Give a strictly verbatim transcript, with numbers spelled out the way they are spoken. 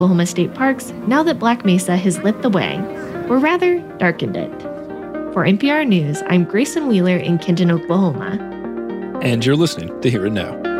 Oklahoma State Parks now that Black Mesa has lit the way, or rather, darkened it. For N P R News, I'm Grayson Wheeler in Kenton, Oklahoma. And you're listening to Hear It Now.